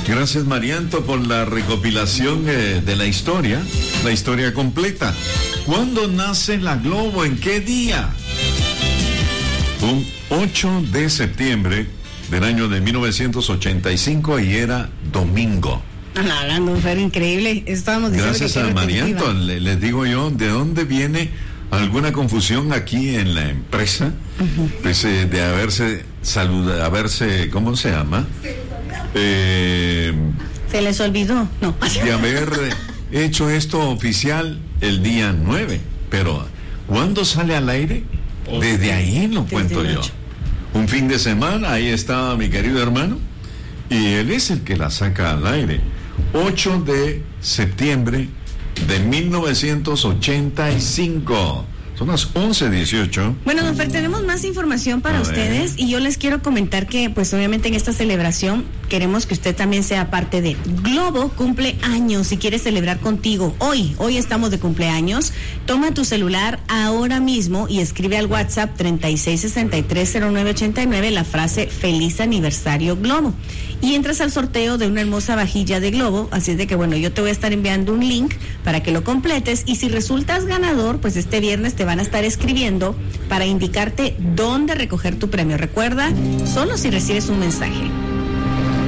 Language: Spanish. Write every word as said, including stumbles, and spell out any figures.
Gracias, Marianto, por la recopilación eh, de la historia, la historia completa. ¿Cuándo nace la Globo? ¿En qué día? Un ocho de septiembre del año de mil novecientos ochenta y cinco y era domingo. Hablando, pero increíble. Estábamos diciendo Gracias que a Marianto, le, les digo yo, ¿de dónde viene alguna confusión aquí en la empresa? Uh-huh. Pues eh, de haberse saludado, haberse, ¿cómo se llama? Eh, se les olvidó, no. De haber hecho esto oficial el día nueve, pero ¿cuándo sale al aire? Desde ahí lo cuento yo. Un fin de semana, ahí estaba mi querido hermano, y él es el que la saca al aire. ocho de septiembre de mil novecientos ochenta y cinco. Son las once dieciocho. Bueno, don Fer, tenemos más información para ustedes y yo les quiero comentar que, pues obviamente en esta celebración queremos que usted también sea parte de. Globo cumple años y quiere celebrar contigo. Hoy, hoy estamos de cumpleaños. Toma tu celular ahora mismo y escribe al WhatsApp treinta y seis sesenta y tres cero nueve ochenta y nueve la frase Feliz Aniversario Globo. Y entras al sorteo de una hermosa vajilla de Globo, así es de que bueno, yo te voy a estar enviando un link para que lo completes y si resultas ganador, pues este viernes te van a estar escribiendo para indicarte dónde recoger tu premio. Recuerda, solo si recibes un mensaje.